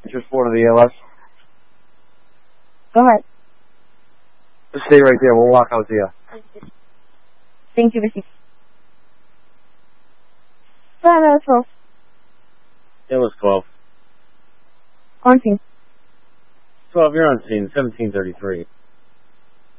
Just one of the ALS. Go ahead. Just stay right there. We'll walk out to you. Thank you, Vicky. 12. ALS 12. On scene. 12, you're on scene. 1733.